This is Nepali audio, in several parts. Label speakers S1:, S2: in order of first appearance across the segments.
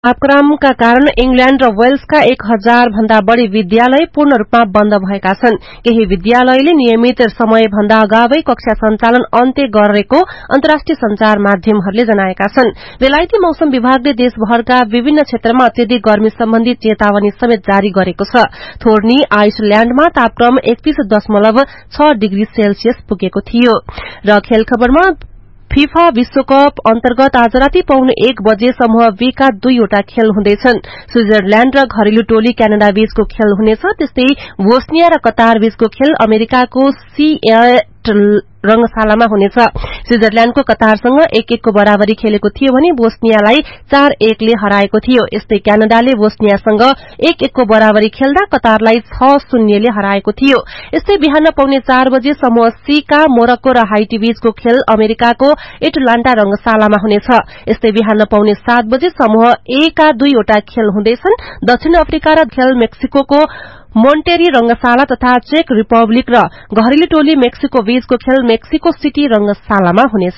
S1: तापक्रमका कारण इंग्ल्याण्ड र वेल्सका 1000 भन्दा बढ़ी विद्यालय पूर्ण रूपमा बन्द भएका छन्। केही विद्यालयले नियमित समय भन्दा अगावै कक्षा सञ्चालन अन्त्य गरेको अन्तर्राष्ट्रिय संचार माध्यमहरूले जनाएका छन्। बेलायती मौसम विभागले देशभरका विभिन्न क्षेत्रमा अत्यधिक गर्मी सम्बन्धी चेतावनी समेत जारी गरेको छ। थोर्नी आइसल्याण्डमा तापक्रम 31.6 डिग्री सेल्सियस पुगेको थियो। र खेल खबरमा फीफा विश्वकप अन्तर्गत आज राति पौने 1 बजे समूह बी का 2वटा खेल हुँदैछन्। स्विजरल्याण्ड र घरेलु टोली क्यानाडा बीचको खेल हुनेछ। त्यस्तै बोस्निया र कतार बीचको खेल अमेरिकाको सिएटल रंगशालामा हुनेछ। स्विजरल्याण्डको कतारसँग 1-1 को बराबरी खेलेको थियो भने बोस्नियालाई 4-1 ले हराएको थियो। यस्तै क्यानाडाले बोस्नियासँग 1-1 को बराबरी खेल्दा कतारलाई 6-0 ले हराएको थियो। यस्तै बिहान पौने 4 बजे समूह सी का मोरक्को र हाइटी बीचको खेल अमेरिकाको एटलान्टा रंगशालामा हुनेछ। यस्तै बिहान पौने 7 बजे समूह ए का 2वटा खेल हुँदैछन्। दक्षिण अफ्रिका र खेल मेक्सिको मोन्टेरी रंगशाला तथा चेक रिपब्लिक र घरेलु टोली मेक्सिको बीचको खेल मेक्सिको सिटी रंगशालामा हुनेछ।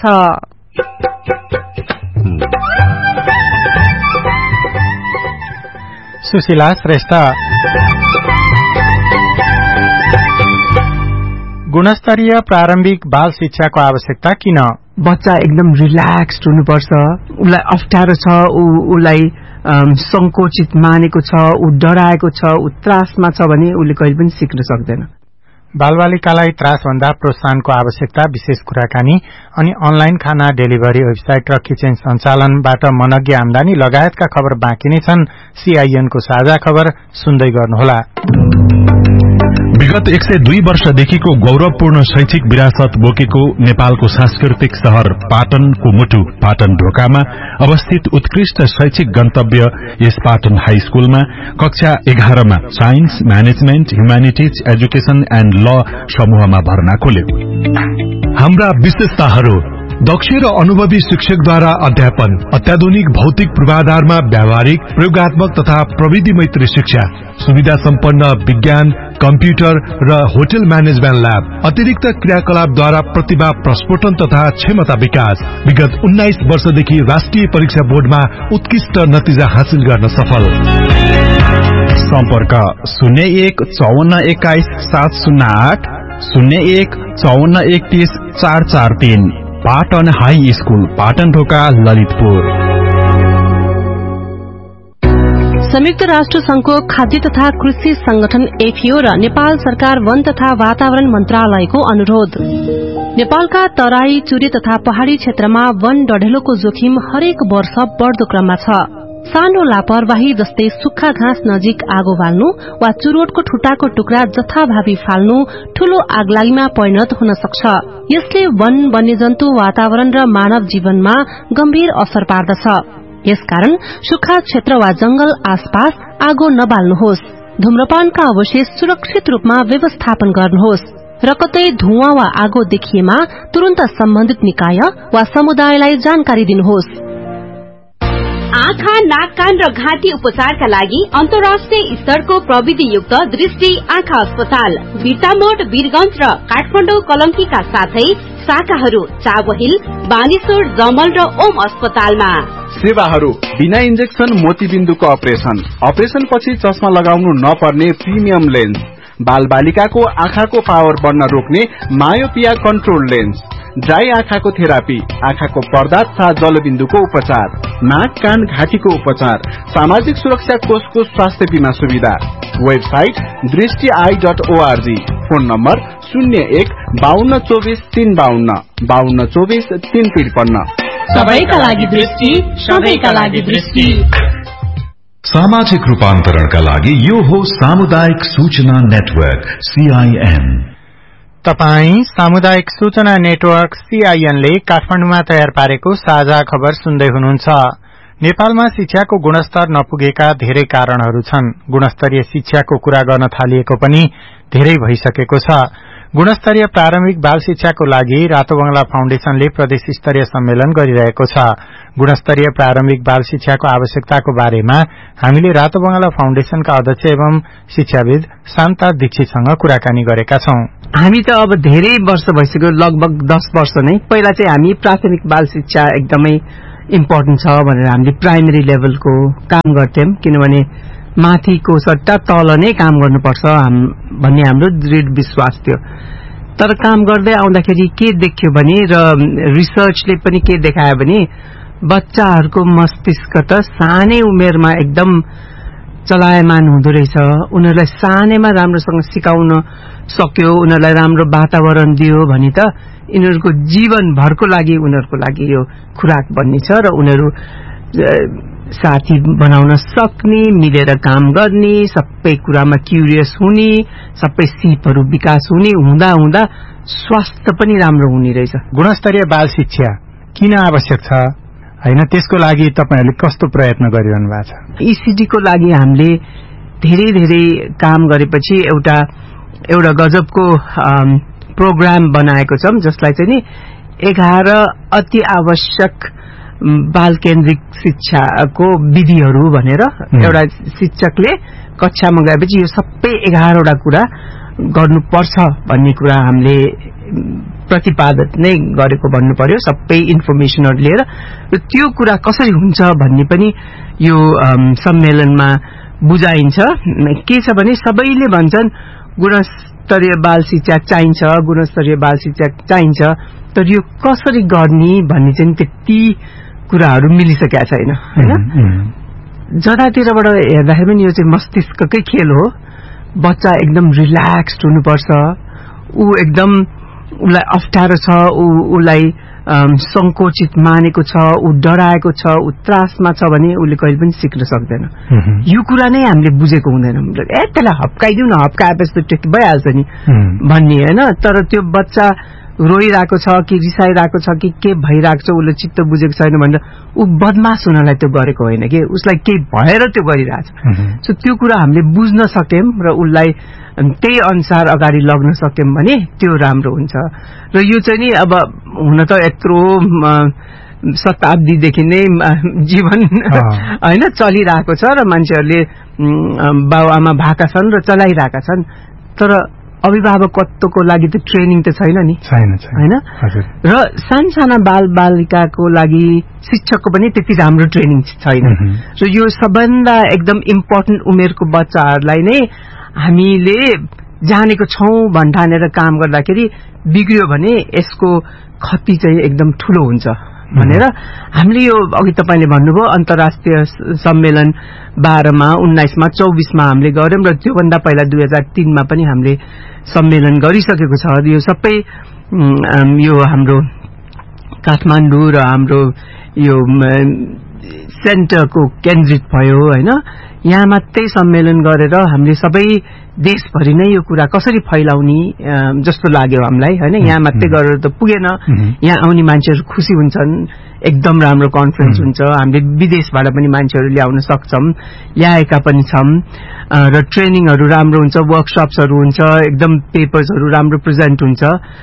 S2: सुशीला श्रेष्ठ। गुणस्तरीय प्रारम्भिक बाल शिक्षाको आवश्यकता किन?
S3: बच्चा एकदम रिल्याक्स्ड हुनुपर्छ। उसलाई अप्ठ्यारो छ, उसलाई संकोचित मानेको छ, ऊ डराएको छ, ऊ त्रासमा छ भने उसले कहिले पनि सिक्न सक्दैन।
S2: बालबालिकालाई त्रासभन्दा प्रोत्साहनको आवश्यकता, विशेष कुराकानी अनि अनलाइन खाना डेलिभरी वेबसाइट र किचन सञ्चालनबाट मनग्य आमदानी लगायतका खबर बाँकी नै छन्। सीआईएन को साझा खबर सुन्दै गर्नुहोला।
S4: विगत 102 वर्षदेखिको गौरवपूर्ण शैक्षिक विरासत बोकेको नेपालको सांस्कृतिक शहर पाटनको मुटु पाटन ढोकामा अवस्थित उत्कृष्ट शैक्षिक गन्तव्य यस पाटन हाई स्कूलमा कक्षा 11 मा science, management, humanities, education and ल समूहमा भर्ना खोल्यो। हाम्रा विशेषताहरू: दक्ष र अनुभवी शिक्षकद्वारा अध्यापन, अत्याधुनिक भौतिक पूर्वाधारमा व्यावहारिक, प्रयोगात्मक तथा प्रविधि मैत्री शिक्षा, सुविधा सम्पन्न विज्ञान, कम्प्युटर र होटल म्यानेजमेन्ट ल्याब, अतिरिक्त क्रियाकलापद्वारा प्रतिभा प्रस्फोटन तथा क्षमता विकास। विगत 19 वर्षदेखि राष्ट्रिय परीक्षा बोर्डमा उत्कृष्ट नतिजा हासिल गर्न सफल। सम्पर्क 01 54 21 708 01 54 31 443। पाटन हाई स्कूल, पाटन ढोका, ललितपुर।
S1: संयुक्त राष्ट्र संघको खाद्य तथा कृषि संगठन एफएओ र नेपाल सरकार वन तथा वातावरण मन्त्रालयको अनुरोध। नेपालका तराई, चुरे तथा पहाड़ी क्षेत्रमा वन डढेलोको जोखिम हरेक वर्ष बढ़दो क्रममा छ। सानो लापरवाही जस्तै सुक्खा घाँस नजिक आगो बाल्नु वा चुरोटको ठुटाको टुक्रा जथाभावी फाल्नु ठूलो आगलागीमा परिणत हुन सक्छ। यसले वन, वन्यजन्तु, वातावरण र मानव जीवनमा गम्भीर असर पार्दछ। यसकारण सुक्खा क्षेत्र वा जंगल आसपास आगो नबाल्नुहोस्। धूम्रपानका अवशेष सुरक्षित रूपमा व्यवस्थापन गर्नुहोस् र कतै धुवाँ वा आगो देखिएमा तुरन्त सम्बन्धित निकाय वा समुदायलाई जानकारी दिनुहोस्।
S5: आँखा, नाक, कान र घाँटी उपचारका लागि अन्तर्राष्ट्रिय स्तरको प्रविधियुक्त दृष्टि आँखा अस्पताल बिर्तामोड, वीरगंज र काठमाडौँ कलंकीका साथै शाखाहरू चाबहिल, बानेश्वर, जमल र ओम अस्पतालमा।
S6: सेवाहरू: बिना इन्जेक्सन मोतीबिन्दुको अपरेशन, अपरेशन पछि चस्मा लगाउनु नपर्ने प्रिमियम लेन्स, बाल बालिकाको आँखाको पावर बढ्न रोक्ने मायोपिया कन्ट्रोल लेन्स, ड्राई आँखाको थेरापी, आँखाको पर्दा तथा जलबिन्दुको उपचार, नाक, कान, घाँटीको उपचार, सामाजिक सुरक्षा कोषको स्वास्थ्य बीमा सुविधा। वेबसाइट दृष्टि.org। Phone number 01 52 24 352 52 24 353।
S5: सबैका लागि दृष्टि, सबैका लागि दृष्टि।
S4: सामाजिक रूपान्तरणका लागि यो हो सामुदायिक सूचना नेटवर्क सीआईएन।
S2: तपाई सामुदायिक सूचना नेटवर्क सीआईएन ले काठमाडौँमा तयार पारेको साझा खबर सुन्दै हुनुहुन्छ। नेपालमा शिक्षाको गुणस्तर नपुगेका धेरै कारणहरू छन्। गुणस्तरीय शिक्षाको कुरा गर्न थालिएको पनि धेरै भइसकेको छ। गुणस्तरीय प्रारम्भिक बाल शिक्षाको लागि रातो बंगला फाउन्डेशनले प्रदेश स्तरीय सम्मेलन गरिरहेको छ। गुणस्तरीय प्रारम्भिक बाल शिक्षाको आवश्यकताको बारेमा हामीले रातो बंगला फाउन्डेशनका अध्यक्ष एवं शिक्षाविद शान्ता दीक्षितसँग कुराकानी गरेका छौं।
S3: हामी त अब धेरै वर्ष भइसक्यो, लगभग 10 वर्ष नै। पहिला चाहिँ हामी प्राथमिक बाल शिक्षा एकदमै इम्पोर्टेन्ट छ भनेर हामीले प्राइमेरी लेभलको काम गर्थ्यौं किनभने माथिको सट्टा तल नै काम गर्नुपर्छ भन्ने हाम्रो दृढ विश्वास थियो। तर काम गर्दै आउँदाखेरि के देख्यो भने र रिसर्चले पनि के देखायो भने बच्चाहरूको मस्तिष्क त सानै उमेरमा एकदम चलायमान हुँदो रहेछ। उनीहरूलाई सानैमा राम्रोसँग सिकाउन सक्यो, उनीहरूलाई राम्रो वातावरण दियो भने त यिनीहरूको जीवनभरको लागि उनीहरूको लागि यो खुराक बन्ने छ र उनीहरू साथी बनाउन सक्ने, मिलेर काम गर्ने, सबै कुरामा क्युरियस हुने, सबै सिपहरू विकास हुने हुँदा हुँदा स्वास्थ्य पनि राम्रो हुने रहेछ।
S2: गुणस्तरीय बाल शिक्षा किन आवश्यक छ हैन, त्यसको लागि तपाईहरुले कस्तो प्रयत्न गरिरहनु भएको छ?
S3: ईसीडी को लागि हामीले धेरै धेरै काम गरेपछि एउटा गजबको प्रोग्राम बनाएको छौं जसलाई चाहिँ नि 11 अति आवश्यक बाल केन्द्रित शिक्षाको विधिहरू भनेर एउटा शिक्षकले कक्षामा गएपछि यो सबै 11 वटा कुरा गर्नुपर्छ भन्ने कुरा हामीले प्रतिपादन नै गरेको भन्नु पर्यो, सबै इन्फर्मेसनहरु लिएर। र त्यो कुरा कसरी हुन्छ भन्ने पनि यो सम्मेलनमा बुझाइन्छ। के छ भने सबैले भन्छन् गुणस्तरीय बाल शिक्षा चाहिन्छ, गुणस्तरीय बाल शिक्षा चाहिन्छ, तर यो कसरी गर्ने भन्ने चाहिँ त्यति कुराहरू मिलिसकेका छैन हैन। जतातिरबाट हेर्दाखेरि पनि यो चाहिँ मस्तिष्ककै खेल हो। बच्चा एकदम रिल्याक्स्ड हुनुपर्छ, ऊ एकदम उलाई अप्ठ्यारो छ, उलाई संकोचित मानेको छ, ऊ डराएको छ, ऊ त्रासमा छ भने उसले कहिले पनि सिक्न सक्दैन। यो कुरा नै हामीले बुझेको हुँदैन। त्यसलाई हप्काइदिउँ न, हप्काएपछि त ठिक भइहाल्छ नि भन्ने हैन। तर त्यो बच्चा रोइरहेको छ कि रिसाइरहेको छ कि के भइरहेको छ उसले चित्त बुझेको छैन भनेर ऊ बदमाश हुनलाई त्यो गरेको होइन कि, उसलाई केही भएर त्यो गरिरहेछ। सो त्यो कुरा हामीले बुझ्न सक्यौं र उसलाई त्यही अनुसार अगाडि लग्न सक्यौं भने त्यो राम्रो हुन्छ। र यो चाहिँ नि अब हुन त यत्रो शताब्दीदेखि नै जीवन हैन चलिरहेको छ र मान्छेहरूले बाबुआमा भएका छन् र चलाइरहेका छन्, तर अभिभावकत्वको लागि त ट्रेनिङ त छैन नि हैन। र सानसाना बालबालिकाको लागि शिक्षकको पनि त्यति राम्रो ट्रेनिङ छैन। र यो सबभन्दा एकदम इम्पोर्टेन्ट उमेरको बच्चाहरूलाई नै हामीले जानेको छौं भन्ठानेर काम गर्दाखेरि बिग्रियो भने यसको क्षति चाहिँ एकदम ठूलो हुन्छ भनेर हामीले यो अघि तपाईले भन्नुभयो अन्तर्राष्ट्रिय सम्मेलन 12 मा 19 मा 24 मा हामीले गर्यौं र त्यो भन्दा पहिला 2003 मा पनि हामीले सम्मेलन गरिसकेको छ। यो सबै यो हाम्रो काठमाडौँ र हाम्रो यो सेन्टरको केन्द्रित भयो हैन। यहाँ मात्रै सम्मेलन गरेर हामीले सबै देशभरि नै यो कुरा कसरी फैलाउने जस्तो लाग्यो हामीलाई हैन। यहाँ मात्रै गरेर त पुगेन, यहाँ आउने मान्छेहरू खुसी हुन्छन्, एकदम राम्रो कन्फरेन्स हुन्छ, हामीले विदेशबाट पनि मान्छेहरू ल्याउन सक्छौं, ल्याएका पनि छौं र ट्रेनिङहरू राम्रो हुन्छ, वर्कशप्सहरू हुन्छ, एकदम पेपर्सहरू राम्रो प्रेजेन्ट हुन्छ।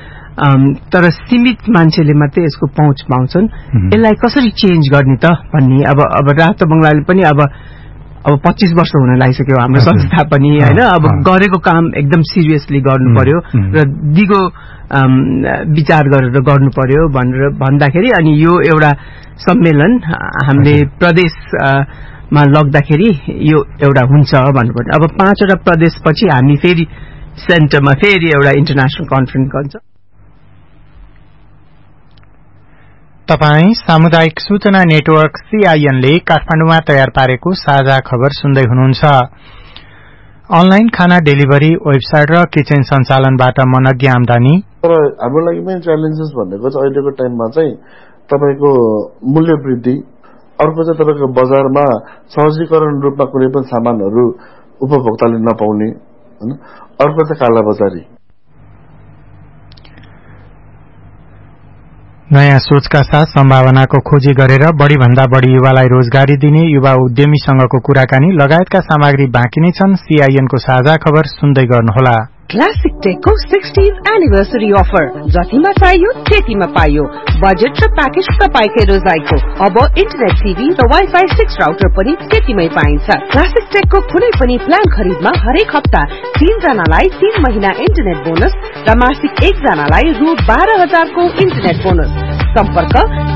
S3: तर सीमित मान्छेले मात्रै यसको पहुँच पाउँछन्। यसलाई कसरी चेन्ज गर्ने त भन्ने अब रातो बंगलाले पनि अब 25 वर्ष हुन लागिसक्यो हाम्रो संस्था पनि हैन। अब गरेको काम एकदम सिरियसली गर्नु पर्यो र दिगो विचार गरेर गर्नु पर्यो भनेर भन्दाखेरि अनि यो एउटा सम्मेलन हामीले प्रदेशमा लग्दाखेरि यो एउटा हुन्छ भन्नुपर्छ। अब 5 वटा प्रदेशपछि हामी फेरि सेन्टरमा फेरि एउटा इन्टरनेशनल कन्फरेन्स गर्छ।
S2: तपाई सामुदायिक सूचना नेटवर्क CIN ले काठमाडौँमा तयार पारेको साझा खबर सुन्दै हुनुहुन्छ। अनलाइन खाना डेलिभरी, वेबसाइट र किचन सञ्चालनबाट मनग्य आमदानी।
S7: तर हाम्रो लागि पनि च्यालेन्जेस भनेको चाहिँ अहिलेको टाइममा चाहिँ तपाईको मूल्य वृद्धि, अर्को चाहिँ तपाईको बजारमा सहजीकरण रूपमा कुनै पनि सामानहरू उपभोक्ताले नपाउने हैन, अर्को चाहिँ कालाबजारी।
S2: नयाँ सोचका साथ सम्भावनाको खोजी गरेर बढ़ी भन्दा बढ़ी युवालाई रोजगारी दिने युवा उद्यमीसँगको कुराकानी लगायतका सामग्री बाँकी नै छन्। CIN को साझा खबर सुन्दै गर्नुहोला।
S8: क्लासिक टेकको 60th एनिभर्सरी अफर, जतिमा चाहियो त्यतिमा पाइयो। बजेट र प्याकेज तपाईकै रोजाइको। अब इन्टरनेट टिभी र वाइफाई 6 राउटर पनि त्यतिमै पाइन्छ। क्लासिक टेकको कुनै पनि प्लान खरिदमा हरेक हप्ता 3 जनालाई 3 महिना इन्टरनेट बोनस र मासिक 1 जनालाई रु 12,000 को इन्टरनेट बोनस। सम्पर्क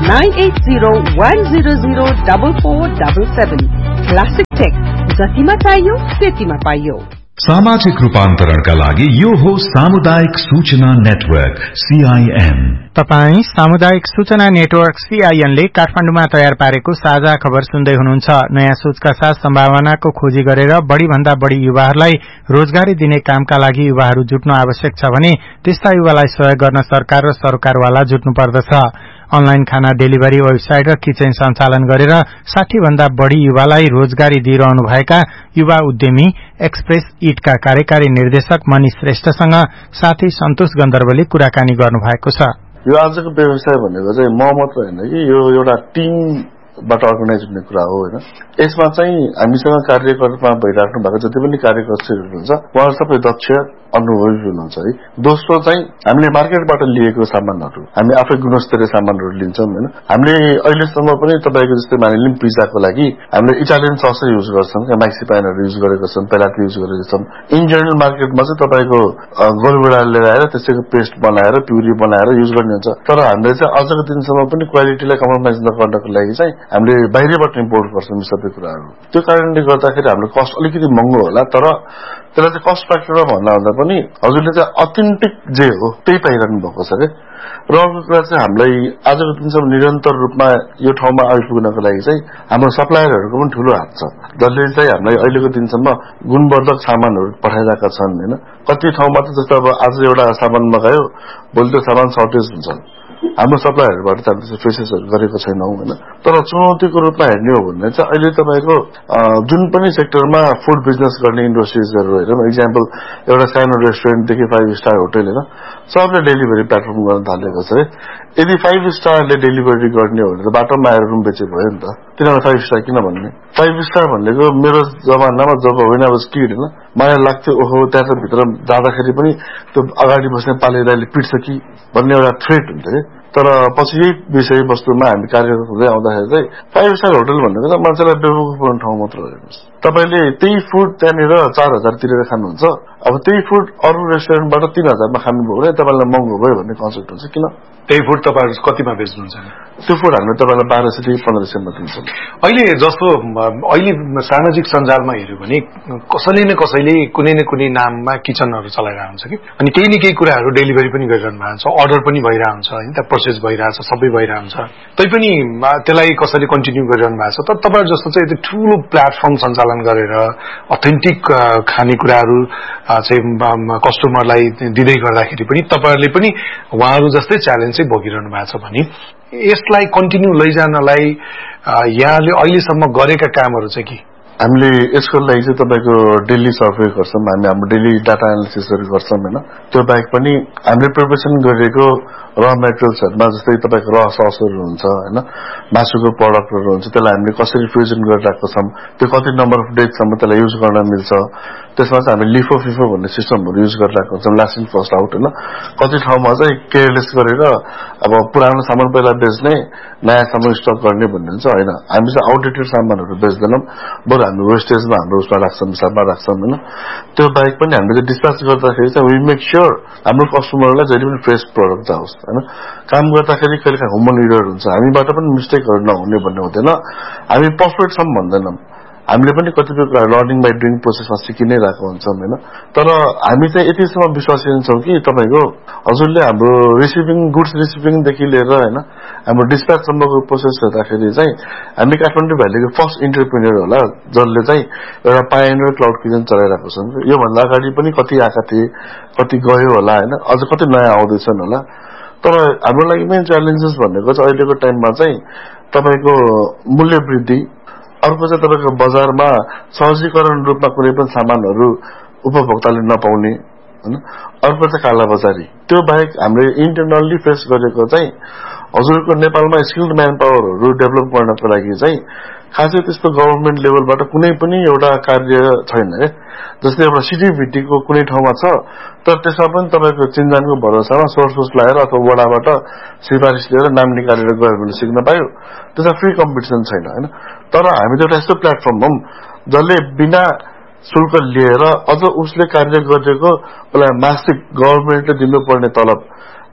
S8: 9801004477। क्लासिक टेक, जतिमा चाहियो त्यतिमा पाइयो।
S9: सामाजिक रूपान्तरणका लागि यो हो सामुदायिक सूचना नेटवर्क CIN।
S2: तपाई सामुदायिक सूचना नेटवर्क CIN ले काठमाडौँमा तयार पारेको साझा खबर सुन्दै हुनुहुन्छ। नयाँ सोचका साथ सम्भावनाको खोजी गरेर बढ़ी भन्दा बढ़ी युवाहरूलाई रोजगारी दिने कामका लागि युवाहरू जुट्नु आवश्यक छ भने त्यस्ता युवालाई सहयोग गर्न सरकार र सरकारवाला जुट्नु पर्दछ। अनलाइन खाना डेलिभरी वेबसाइट र किचन सञ्चालन गरेर 60 भन्दा बढ़ी युवालाई रोजगारी दिइरहनु भएका युवा उद्यमी एक्सप्रेस इटका कार्यकारी निर्देशक मनिष श्रेष्ठसँग साथी सन्तोष गन्धर्वले कुराकानी गर्नुभएको छ।
S7: यो आजको व्यवसाय भनेको चाहिँ म मात्र होइन कि यो एउटा टिमबाट अर्गनाइज हुने कुरा हो होइन। यसमा चाहिँ हामीसँग कार्यकर्ता भइराख्नु भएको जति पनि कार्यकर्ताहरू हुनुहुन्छ उहाँहरू सबै दक्ष अनुभवी हुनुहुन्छ है। दोस्रो चाहिँ हामीले मार्केटबाट लिएको सामानहरू हामी आफै गुणस्तरीय सामानहरू लिन्छौं हैन। हामीले अहिलेसम्म पनि तपाईको जस्तै मानिलिम पिज्जाको लागि हामीले इटालियन सस युज गर्छौं, मैक्सिपाइनहरू युज गरेका छौं, पेलाट युज गरेका छौं। इन जनरल मार्केटमा चाहिँ तपाईको गोलगुडा ल्याएर त्यसैको पेस्ट बनाएर प्युरी बनाएर युज गर्ने हुन्छ। तर हामीले चाहिँ आजको दिनसम्म पनि क्वालिटीलाई कम्प्रोमाइज नगर्नको लागि चाहिँ हामीले बाहिरबाट इम्पोर्ट गर्छौं सबै कुराहरू। त्यो कारणले गर्दाखेरि हाम्रो कस्ट अलिकति महँगो होला, तर त्यसलाई चाहिँ कस्ट फ्याक्टरमा भन्दा पनि हजुरले चाहिँ अथेन्टिक जे हो त्यही पाइरहनु भएको छ के। र अर्को कुरा चाहिँ हामीलाई आजको दिनसम्म निरन्तर रूपमा यो ठाउँमा आइपुग्नको लागि चाहिँ हाम्रो सप्लायरहरूको पनि ठूलो हात छ, जसले चाहिँ हामीलाई अहिलेको दिनसम्म गुणवर्धक सामानहरू पठाइरहेका छन् हैन। कति ठाउँमा त जस्तो अब आज एउटा सामान मगायो भोलि त्यो सामान सर्टेज हुन्छ। हाम्रो सप्लायरबाट चाहिँ हामीले प्रोसेसहरू गरेको छैनौं हैन। तर चुनौतीको रूपमा हेर्ने हो भने चाहिँ अहिले तपाईको जुन पनि सेक्टरमा फुड बिजनेस गर्ने इन्डस्ट्रिजहरू हेरौँ, एक्जाम्पल एउटा सानो रेस्टुरेन्टदेखि 5 स्टार होटल हैन, सबले डेलिभरी प्लेटफर्म गर्न थालेको छ। यदि 5 स्टारले डेलिभरी गर्ने हो भने त बाटोमा आएर रुम बेचे भयो नि त। तिनीहरू 5 स्टार किन भन्ने? 5 स्टार भनेको मेरो जमानामा जब होइन अब स्किड हैन मलाई लाग्थ्यो ओहो त्यहाँ त भित्र जाँदाखेरि पनि त्यो अगाडि बस्ने पालेदाले पिट्छ कि भन्ने एउटा थ्रेट हुन्थ्यो। तर पछि यही विषयवस्तुमा हामी कार्यरत हुँदै आउँदाखेरि चाहिँ 5 स्टार होटल भनेको त मान्छेलाई बेवकुफ बनाउने ठाउँ मात्र हो। तपाईले त्यही फुड त्यहाँनिर 4000 तिरेर खानुहुन्छ, अब त्यही फुड अरू रेस्टुरेन्टबाट 3000 मा खानुभयो भने तपाईलाई महँगो भयो भन्ने कन्सेप्ट हुन्छ। किन
S10: त्यही फुड तपाईहरु कतिमा बेच्नुहुन्छ?
S7: त्यो फुड हामीले तपाईलाई 1200 देखि 1500 मा दिन्छौं।
S10: अहिले जस्तो अहिले सामाजिक सञ्जालमा हेर्यो भने कसैले न कसैले कुनै न कुनै नाममा किचनहरु चलाइरहेको हुन्छ कि, अनि केही न केही कुराहरु डेलिभरी पनि गरिरहनु भएको छ, अर्डर पनि भइरहेको हुन्छ हैन, त्यहाँ प्रोसेस भइरहेछ, सबै भइरहेको हुन्छ। तैपनि त्यसलाई कसैले कन्टिन्यू गरिरहनु भएको छ। तर तपाईहरु जस्तो चाहिँ यति ठूलो प्लेटफर्म सञ्चालन गरेर अथेन्टिक खानेकुराहरु चाहिँ कस्टमरलाई दिँदै गर्दाखेरि पनि तपाईहरुले पनि उहाँहरु जस्तै च्यालेन्ज चाहिँ भोगिरहनु भएको छ भने यसलाई कन्टिन्यू लैजानलाई यहाँले अहिलेसम्म गरेका कामहरु चाहिँ के?
S7: हामीले यसको लागि चाहिँ तपाईको डेली सर्वे गर्छौं, हामी हाम्रो डेली डाटा एनालिसिसहरु गर्छौं हैन। त्यो बाहेक पनि हामीले प्रिपरेसन गरेको र मेटेरियल्सहरुमा जस्तै तपाईको र ससहरु हुन्छ हैन, मासुको प्रोडक्टहरु हुन्छ, त्यसलाई हामीले कसरी फ्रिजन गरिराखेका छौं, त्यो कति नम्बर अफ डेज सम्म त्यसलाई युज गर्न मिल्छ। त्यसमा चाहिँ हामी लिफो फिफो भन्ने सिस्टमहरु युज गरिराखेका छौं, लास्ट इन फर्स्ट आउट हैन। कति ठाउँमा चाहिँ केयरलेस गरेर अब पुरानो सामान पहिला बेच्ने नयाँ सामान स्टक गर्ने भन्ने हुन्छ हैन। हामी चाहिँ आउटडेटेड सामानहरु बेच्दैनौं, बरु हामी वेस्टेजमा हाम्रो उसमा राख्छौं, हिसाबमा राख्छौं हैन। त्यो बाहेक पनि हामीले डिस्प्याच गर्दाखेरि चाहिँ वी मेक श्योर हाम्रो कस्टमरलाई जहिले पनि फ्रेश प्रोडक्ट जाओस् हैन। काम गर्दाखेरि कहिलेकाहीँ ह्युमन एरर हुन्छ, हामीबाट पनि मिस्टेकहरु नहुने भन्ने हुँदैन। हामी पर्फेक्ट छौं भन्दैनौं, हामीले पनि कतिपय कुरा लर्निङ बाइ डुइङ प्रोसेसमा सिकि नै रहेको हुन्छौं हैन। तर हामी चाहिँ यतिसम्म विश्वासिन छौं कि तपाईको हजुरले हाम्रो रिसिभिङ गुड्स रिसिभिङदेखि लिएर हैन हाम्रो डिस्प्याच सम्मको प्रोसेस हेर्दाखेरि चाहिँ हामी काठमाडौँ भ्यालीको फर्स्ट एन्टरप्रेन्योर होला जसले चाहिँ एउटा पायोनियर क्लाउड किचन चलाइरहेको छन्। यो भन्दा अगाडि पनि कति आएका थिए, कति गयो होला हैन, अझ कति नयाँ आउँदैछन् होला। तर हाम्रो लागि मेन च्यालेन्जेस भनेको चाहिँ अहिलेको टाइममा चाहिँ तपाईको मूल्य वृद्धि, अर्को चाहिँ तपाईको बजारमा सहजीकरण रूपमा कुनै पनि सामानहरू उपभोक्ताले नपाउने हैन, अर्को चाहिँ कालाबजारी। त्यो बाहेक हामीले इन्टरनली फेस गरेको चाहिँ हजुरको नेपालमा स्किल्ड म्यान पावरहरू डेभलप गर्नको लागि चाहिँ खासै त्यस्तो गभर्नमेन्ट लेभलबाट कुनै पनि एउटा कार्य छैन है। जस्तै एउटा सिटिभिटीको कुनै ठाउँमा छ, तर त्यसमा पनि तपाईको चिन्जानको भरोसामा सोर्स लगाएर अथवा वडाबाट सिफारिस लिएर नाम निकालेर गयो भने सिक्न पायो, त्यसमा फ्री कम्पिटिसन छैन हैन। तर हामी त एउटा यस्तो प्लेटफर्म हौं जसले बिना शुल्क लिएर अझ उसले कार्य गरेको उसलाई मासिक गभर्नमेन्टले दिनुपर्ने तलब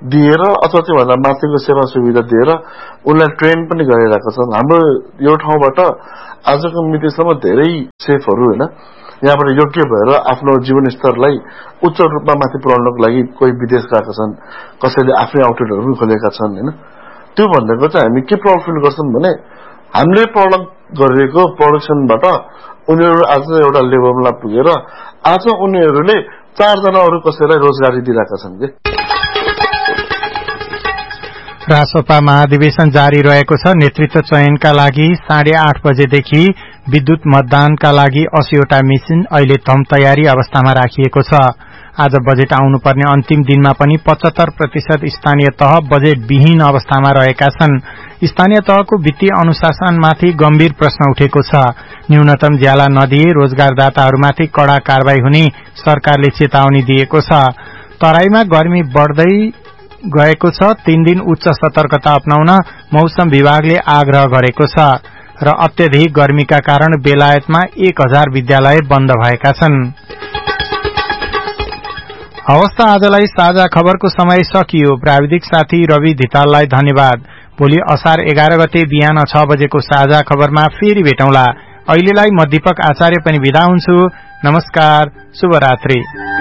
S7: दिएर अथवा त्योभन्दा माथिको सेवा सुविधा दिएर उनलाई ट्रेन पनि गरिरहेका छन्। हाम्रो यो ठाउँबाट आजको मितिसम्म धेरै सेफहरू होइन यहाँबाट योग्य भएर आफ्नो जीवनस्तरलाई उच्च रूपमा माथि पुर्याउनको लागि कोही विदेश गएका छन्, कसैले आफ्नै आउटलेटहरू पनि खोलेका छन् होइन। त्यो भन्दाको चाहिँ हामी के प्राउड फिल गर्छौँ भने हामीले प्रडक्ट गरेको प्रोडक्सनबाट उनीहरू आज एउटा लेभलमा पुगेर आज उनीहरूले 4 जना अरू कसैलाई रोजगारी दिइरहेका छन् के।
S2: रासोपा महाधिवेशन जारी रहेको छ। नेतृत्व चयनका लागि 8:30 बजेदेखि विद्युत मतदानका लागि 80वटा मेसिन अहिले थम तयारी अवस्थामा राखिएको छ। आज बजेट आउनुपर्ने अन्तिम दिनमा पनि 75% स्थानीय तह बजेट विहीन अवस्थामा रहेका छन्। स्थानीय तहको वित्तीय अनुशासनमाथि गम्भीर प्रश्न उठेको छ। न्यूनतम ज्याला नदिए रोजगारदाताहरूमाथि कड़ा कारवाही हुने सरकारले चेतावनी दिएको छ। तराईमा गर्मी बढ्दै गएको छ। 3 दिन उच्च सतर्कता अपनाउन मौसम विभागले आग्रह गरेको छ र अत्यधिक गर्मीका कारण बेलायतमा 1000 विद्यालय बन्द भएका छन्। हवस् त आजलाई साझा खबरको समय सकियो। प्राविधिक साथी रवि धिताललाई धन्यवाद। भोलि असार 11 गते बिहान 6 बजेको साझा खबरमा फेरि भेटौँला। अहिलेलाई म दीपक आचार्य पनि बिदा हुन्छु। नमस्कार, शुभरात्रि।